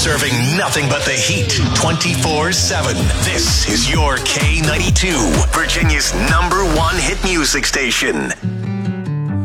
Serving nothing but the heat 24/7. This is your K92, Virginia's #1 hit music station.